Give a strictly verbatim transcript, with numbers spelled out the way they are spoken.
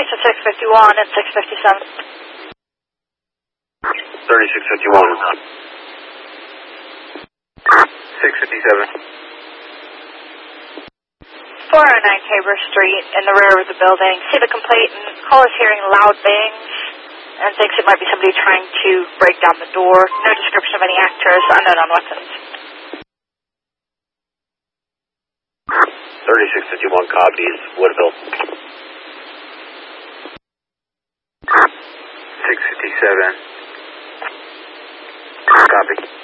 streets of six fifty-one and six fifty-seven. thirty-six fifty-one. six fifty-seven. four oh nine Tabor Street in the rear of the building. See the complainant. Caller is hearing loud bangs and thinks it might be somebody trying to break down the door. No description of any actors, unknown on weapons. thirty-six fifty-one copies, Woodville. six fifty-seven. Copy.